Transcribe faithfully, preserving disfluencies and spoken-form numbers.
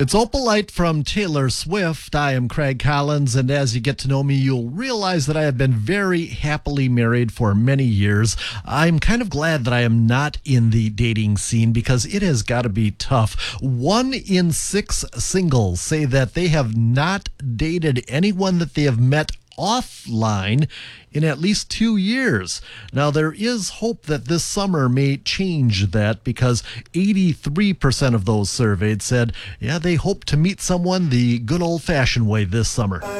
It's Opalite from Taylor Swift. I am Craig Collins, and as you get to know me, you'll realize that I have been very happily married for many years. I'm kind of glad that I am not in the dating scene because it has got to be tough. One in six singles say that they have not dated anyone that they have met offline in at least two years. Now, there is hope that this summer may change that because eighty-three percent of those surveyed said, yeah, they hope to meet someone the good old-fashioned way this summer.